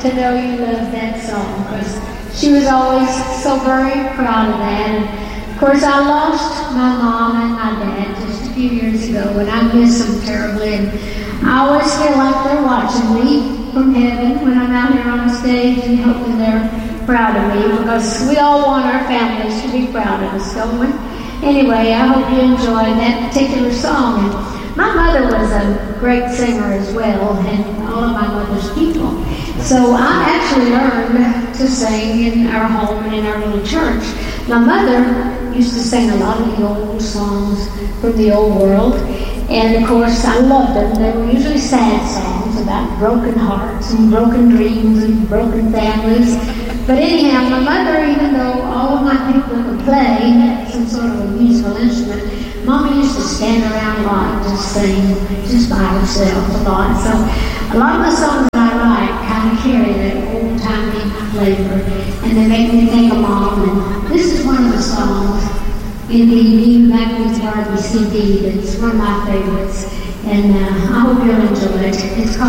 to know you love that song, because she was always so very proud of that. And of course, I lost my mom and my dad just a few years ago, and I miss them terribly. And I always feel like they're watching me from heaven when I'm out here on the stage, and hoping they're proud of me, because we all want our families to be proud of us, don't we? Anyway, I hope you enjoyed that particular song. And my mother was a great singer as well, and all of my mother's people. So I actually learned to sing in our home and in our little church. My mother used to sing a lot of the old songs from the old world, and of course I loved them. They were usually sad songs about broken hearts and broken dreams and broken families. But anyhow, my mother, even though all of my people could play some sort of a musical instrument, Mama used to stand around a lot and just sing, just by herself a lot. So a lot of the songs that I write kind of carry that old-timey flavor, and they make me think of Mom. And this is one of the songs in the new Backwards Barbie CD that's one of my favorites, and I hope you'll enjoy it. It's called